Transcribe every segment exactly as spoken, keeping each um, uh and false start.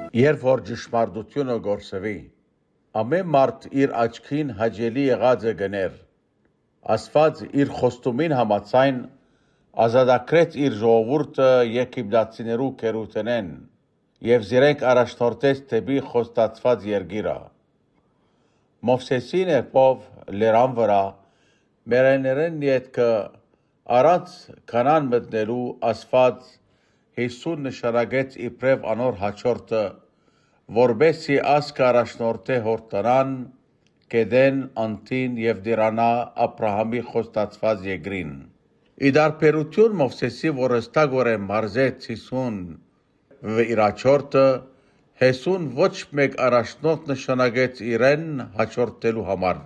Երբ որ ճշմարտությունը գործվի, ամեն մարդ իր աչքին հաճելի եղածը գներ, Աստված իր խոստումին համաձայն ազատագրեց իր ժողովուրդը եգիպտացիներու գերութենեն և զիրենք առաջնորդեց դեպի խոստացված երկիրը։ Մովսեսին երբով լերան վրա մերեներեն ետքը առանց Քանան մտնելու Աստված Հիսուն նշանակեց իբրև անոր հաջորդը, որբեսի ասկը առաջնորդե հորտնան, կեդեն, անտին և դիրանա Աբրահամի խոստացված երկրին։ Ի դարբերություն Մովսեսի, որ հստակորեն մարզեց Հիսուն իր հաջորդը, Հեսուն ոչ մեկ առաջնորդ նշանակեց իրեն հաջորդելու համար։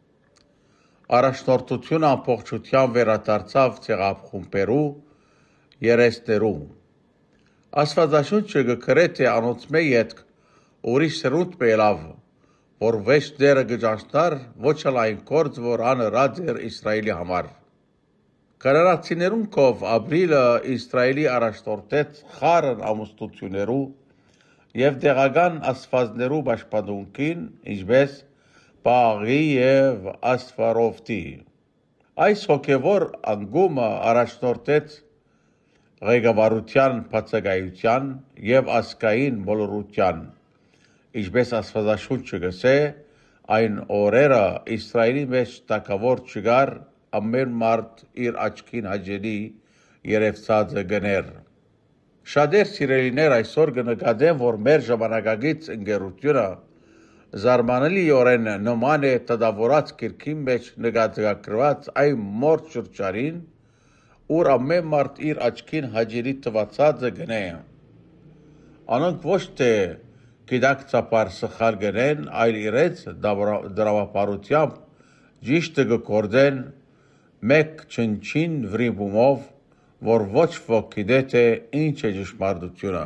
Առաջնորդությունը ամբողջությամբ վերադարձավ ցեղախումբերու երեսներու։ Աստվածաշունչը գկրե թե անոնցմե ետք ուրիշ սրունդ մելավ, որ վեճ դերը գճանչնար ոչ էլ այն գործ, որ անըրած էր Իսրայելի համար։ Կանանացիներուն կով Ապրիլը Իսրայելի առաջնորդեց խարն ամուսնություններու և դեղական աստվածներու պաշտպանությունքին, ինչպես Պաղի և Ասվարովտի։ Այս հոգևոր անկումը առաջնորդեց ղեկավարության բացակայության և ազգային մոլորության, ինչպես Աստվածաշունչը գսե, այն օրերը Իսրայելի մեջ թագավոր չկար, ամեն մարդ իր աչքին հաճելի երևծածը գներ։ Շատեր սիրելիներ այսօր կնկատեն, որ մեր ժամանակակից ընկերությունը զարմանալիորեն նման է դատավորած գրքի մեջ նկատագրված այն մորթ շրջանին, ուր ամեն մարդ իր աչքին հաճելի թվացածը գնե։ Անոնք ոչ թե գիտակցաբար սխալ գնեն, այլ իրենց դրամապարությամբ ճիշտը կգործեն մեկ չնչին վրիպումով, որ ոչ ոք գիտե թե ինչ է ճշմարտությունը։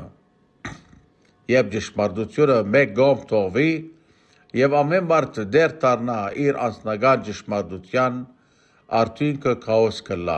Երբ ճշմարտությունը մեկ կողմ թողվի և ամեն մարդ դեր դառնա իր անձնական ճշմարտության, արդյունքը քաոս կլա։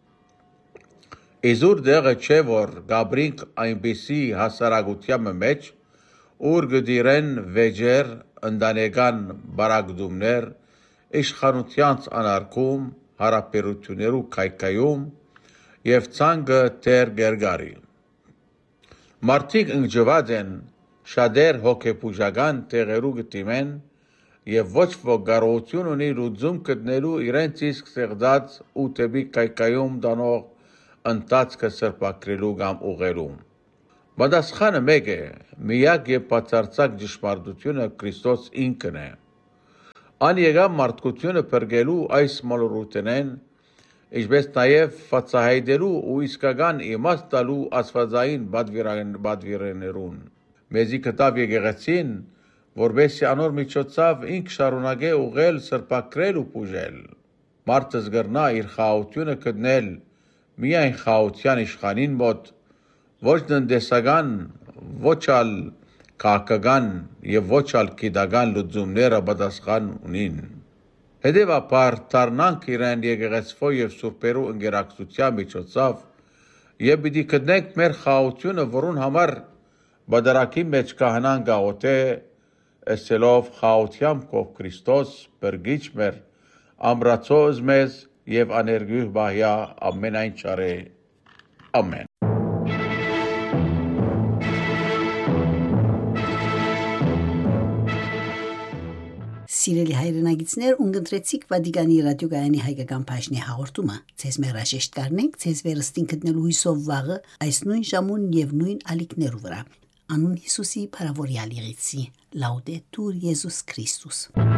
Իզուր դեղը չէ, որ գաբրինք այնպիսի հասարակության մեջ, ուր գդիրեն վեճեր, ընտանեկան բարակդումներ, իշխանությանց անարգում, հարաբերություններու քայքայում և ցանկը դեր գերգարի։ Մարդիկ ընկճված են, շատեր հոգեբուժական տեղերու կդիմեն և ոչ ոք կարողություն ունի լուծում գտնելու իրենց իսկ ստեղծած ու դեպի քայքայում տանող ընթացքը սրբագրելու կամ ուղղելու։ Պատասխանը մեկ է, միակ և բացարձակ ճշմարտությունը Քրիստոս ինքն է։ Ան եկավ մարդկությունը փրկելու այս մոլորութենեն, ինչպես նաև բացահայտելու ու իսկական իմաստ տալու աստվածային պատվիրաններուն։ Մեզի կտավ եկեղեցին, որբեսի անոր միջոցով ինք շարունակե ուղղել, սրբագրել ու բուժել։ Մարդը զգրնա իր խաղաղությունը գտնել միայն խաղաղության իշխանին մոտ, ոչ տնտեսական, ոչ ալ քաղաքական և ոչ ալ գիտական լուծումները պատասխան ունին։ Հետևաբար դառնանք իրեն եկեղեցվո և սուրբերու ընկերակցության միջոցով և պիտի գտնենք մեր խաղաղությունը, որուն համար բادرակի մեջ կահանան գաղութե, ըսելով խաղաղությամբ կով Քրիստոս, բրգիչ մեր, ամրացոզ մեզ և աներգյուհ բահյա ամենայն չարե, ամեն։ Սիրելի հայրենագիցներ, ունգընտրեցիք Վատիկանի ռադիոգայանի հայկական բաժնի հաղորդումը։ Ձեզ մեր հրաժեշտ կառնենք, ձեզ վերստին գտնելու հույսով վաղը այս նույն ժամուն և նույն ալիքներու վրա։ Անուն Հիսուսի փարավորյալ եղեցի։ Լաուդետուր Եզուս Քրիստոս։